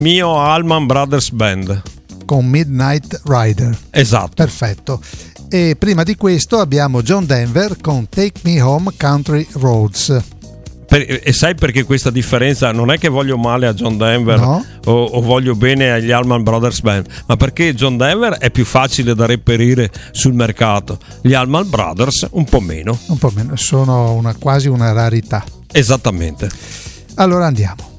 Mio Allman Brothers Band con Midnight Rider. Esatto. Perfetto. E prima di questo abbiamo John Denver con Take Me Home Country Roads. E sai perché questa differenza? Non è che voglio male a John Denver, no, o voglio bene agli Allman Brothers Band, ma perché John Denver è più facile da reperire sul mercato, gli Allman Brothers un po' meno. Sono quasi una rarità. Esattamente. Allora andiamo.